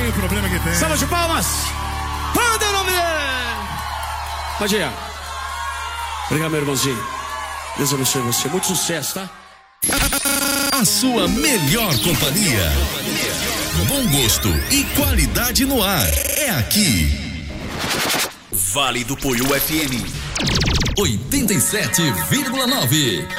o problema que tem. Salva de palmas. Manda o nome dele. Pode ir. Obrigado, meu irmãozinho. Deus abençoe você. Muito sucesso, tá? A sua melhor companhia. Bom gosto e qualidade no ar. É aqui. Vale do Poiú FM 87,9.